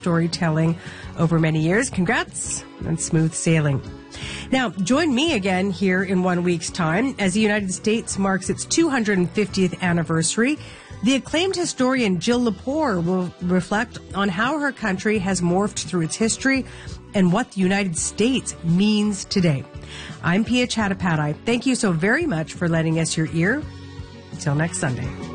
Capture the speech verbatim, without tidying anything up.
storytelling over many years. Congrats and smooth sailing. Now, join me again here in one week's time as the United States marks its two hundred fiftieth anniversary. The acclaimed historian Jill Lepore will reflect on how her country has morphed through its history and what the United States means today. I'm Pia Chattopadhyay. Thank you so very much for lending us your ear. Until next Sunday.